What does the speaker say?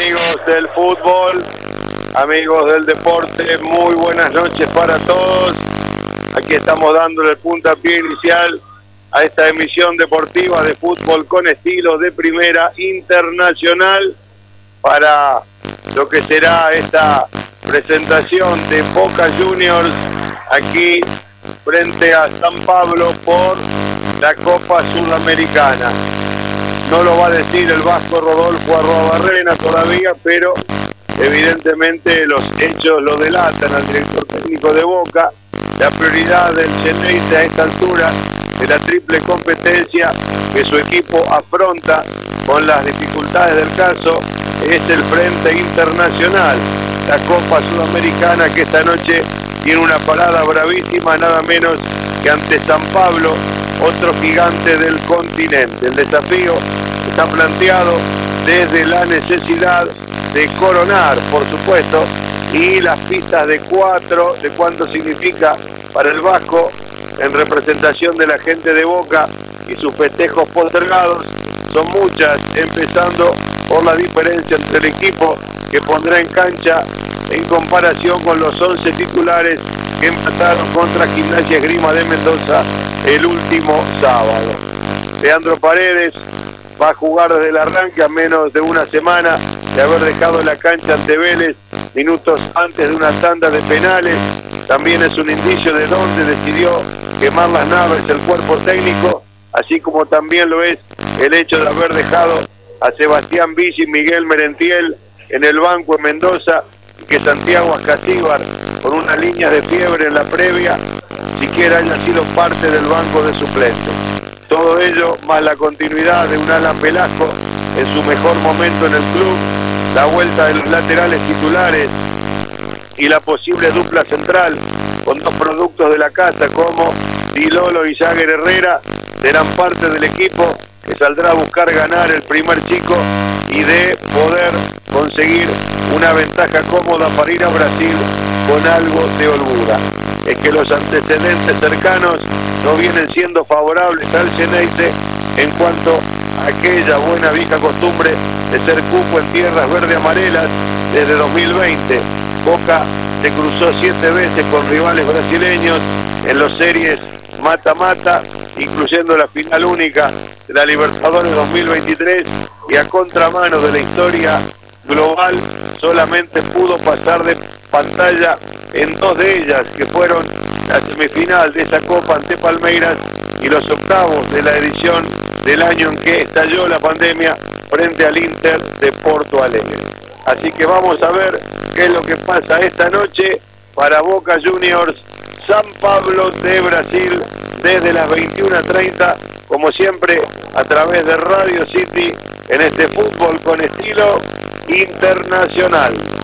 Amigos del fútbol, amigos del deporte, muy buenas noches para todos. Aquí estamos dándole el puntapié inicial a esta emisión deportiva de fútbol con estilo de primera internacional para lo que será esta presentación de Boca Juniors aquí frente a San Pablo por la Copa Sudamericana. No lo va a decir el vasco Rodolfo Arruabarrena todavía, pero evidentemente los hechos lo delatan al director técnico de Boca. La prioridad del Xeneize a esta altura de la triple competencia que su equipo afronta con las dificultades del caso es el frente internacional, la Copa Sudamericana, que esta noche tiene una parada bravísima, nada menos que ante San Pablo, otro gigante del continente. El desafío está planteado desde la necesidad de coronar, por supuesto, y las pistas de cuatro, de cuánto significa para el vasco en representación de la gente de Boca y sus festejos postergados, son muchas, empezando por la diferencia entre el equipo que pondrá en cancha en comparación con los 11 titulares que empataron contra Gimnasia Esgrima de Mendoza el último sábado. Leandro Paredes va a jugar desde el arranque a menos de una semana de haber dejado la cancha ante Vélez minutos antes de una tanda de penales. También es un indicio de dónde decidió quemar las naves el cuerpo técnico, así como también lo es el hecho de haber dejado a Sebastián Villa y Miguel Merentiel en el banco en Mendoza, y que Santiago Ascasíbar, con una línea de fiebre en la previa, siquiera haya sido parte del banco de suplentes. Todo ello más la continuidad de un Alan Velasco en su mejor momento en el club, la vuelta de los laterales titulares y la posible dupla central con dos productos de la casa como Di Lolo y Jagger Herrera serán parte del equipo que saldrá a buscar ganar el primer chico y de poder conseguir una ventaja cómoda para ir a Brasil con algo de holgura. Es que los antecedentes cercanos no vienen siendo favorables al Xeneize en cuanto a aquella buena vieja costumbre de ser cupo en tierras verde-amarelas desde 2020. Boca se cruzó 7 veces con rivales brasileños en las series mata-mata, incluyendo la final única de la Libertadores 2023, y a contramano de la historia global solamente pudo pasar de pantalla en 2 de ellas, que fueron la semifinal de esa Copa ante Palmeiras y los octavos de la edición del año en que estalló la pandemia frente al Inter de Porto Alegre. Así que vamos a ver qué es lo que pasa esta noche para Boca Juniors, San Pablo de Brasil, desde las 21:30, como siempre, a través de Radio City, en este fútbol con estilo internacional.